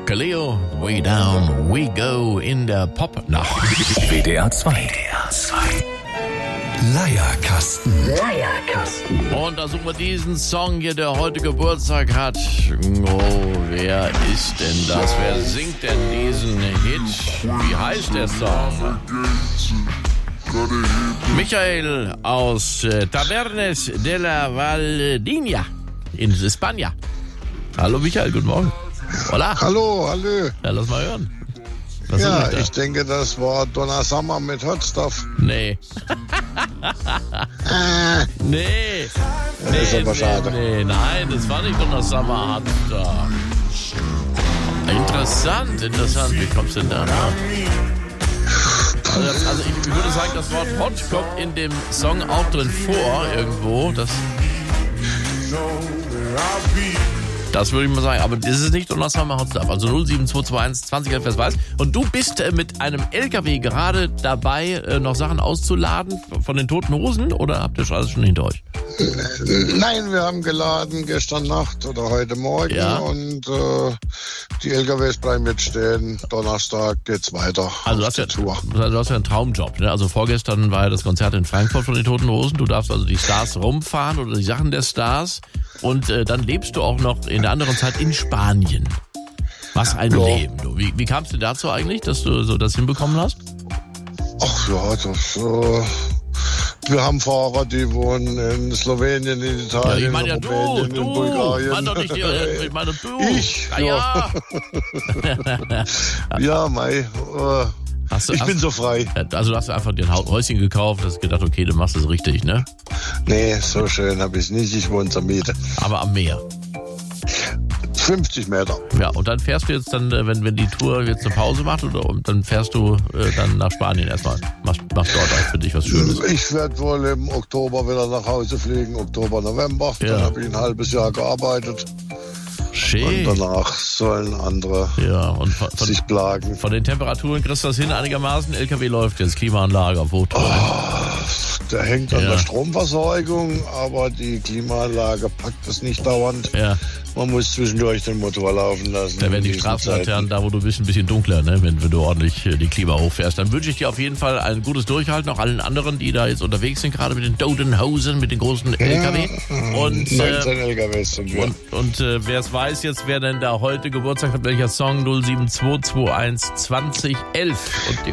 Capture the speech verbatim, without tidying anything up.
Kaleo, Way Down, We Go in der Popnacht. W D R zwei. W D R zwei. Leierkasten. Leierkasten. Und da suchen wir diesen Song hier, der heute Geburtstag hat. Oh, wer ist denn das? Wer singt denn diesen Hit? Wie heißt der Song? Michael aus äh, Tabernes de la Valdinia in España. Hallo Michael, guten Morgen. Hola. Hallo, hallo. Ja, lass mal hören. Was Ja, ist da? ich denke, das war Donna Summer mit Hot Stuff. Nee. nee. Das ist aber schade. Nee, nein, das war nicht Donna Summer hat da. Interessant, interessant. Wie kommst du denn da drauf? Also, das, also ich, ich würde sagen, das Wort Hot kommt in dem Song auch drin vor, irgendwo. Das, das würde ich mal sagen. Aber das ist nicht Donna Summer Hot Stuff. Also null sieben zwei zwei eins zwanzig elf, wer es weiß. Und du bist äh, mit einem L K W gerade dabei, äh, noch Sachen auszuladen von den Toten Hosen? Oder habt ihr schon alles schon hinter euch? Nein, wir haben geladen gestern Nacht oder heute Morgen. Ja. Und äh, die L K Ws bleiben jetzt stehen. Donnerstag geht's weiter. Also du auf hast, ja, die Tour. du hast ja einen Traumjob. Ne? Also vorgestern war ja das Konzert in Frankfurt von den Toten Hosen. Du darfst also die Stars rumfahren oder die Sachen der Stars. Und äh, dann lebst du auch noch in der anderen Zeit in Spanien. Was ein Ja. Leben. Du. Wie, wie kamst du dazu eigentlich, dass du so das hinbekommen hast? Ach ja, das... Äh, wir haben Fahrer, die wohnen in Slowenien, in Ja, Italien, ich meine ja in du, Rumänien, in du. Bulgarien. Mein doch nicht die, äh, ich meine du. Ich, Ja, ja. ja. Ja, Mai. Äh, Hast du, ich hast, bin so frei. Also du hast einfach dir ein Häuschen gekauft, hast gedacht, okay, du machst es richtig, ne? Nee, so schön habe ich es nicht. Ich wohne zur Miete. Aber am Meer. fünfzig Meter. Ja, und dann fährst du jetzt dann, äh, wenn, wenn die Tour jetzt eine Pause macht, oder und dann fährst du äh, dann nach Spanien erstmal. Machst, machst dort auch für dich was Schönes. Ich werde wohl im Oktober wieder nach Hause fliegen, Oktober, November. Ja. Dann habe ich ein halbes Jahr gearbeitet. Schön. Und danach sollen andere Ja, und von, von, sich plagen. von den Temperaturen kriegst du das hin einigermaßen. L K W läuft jetzt, Klimaanlage auf Hochtouren. Der hängt an Ja. der Stromversorgung, aber die Klimaanlage packt es nicht dauernd. Ja, Man muss zwischendurch den Motor laufen lassen. da werden in die diesen Straßenlaternen, Zeiten. da wo du bist, ein bisschen dunkler, ne? wenn, wenn du ordentlich äh, die Klima hochfährst. Dann wünsche ich dir auf jeden Fall ein gutes Durchhalten, auch allen anderen, die da jetzt unterwegs sind, gerade mit den Toten Hosen, mit den großen L K W. Und, neunzehn äh, L K Ws sind wir. und, und äh, wer es weiß jetzt, wer denn da heute Geburtstag hat, welcher Song null sieben zwei zwei eins zwanzig elf. Und die